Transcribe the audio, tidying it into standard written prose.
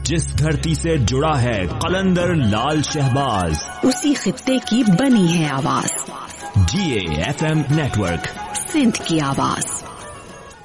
जिस धरती से जुड़ा है कलंदर लाल शहबाज, उसी खित्ते की बनी है आवाज। GA FM नेटवर्क, सिंध की आवाज।